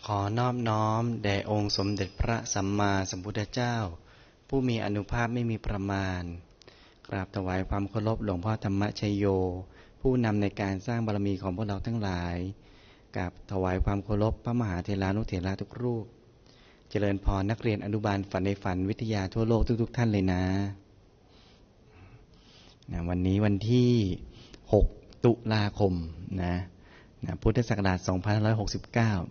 ขอนอบน้อมแด่องค์สมเด็จพระสัมมาสัมพุทธเจ้าผู้มีอานุภาพไม่มีประมาณกราบถวายความเคารพหลวงพ่อธรรมชโยผู้นำในการสร้างบารมีของพวกเราทั้งหลายกราบถวายความเคารพพระมหาเถรานุเถระทุกรูปเจริญพรนักเรียนอนุบาลฝันในฝันวิทยาทั่วโลกทุกท่านเลยนะวันนี้วันที่6ตุลาคมนะพุทธศักราช2569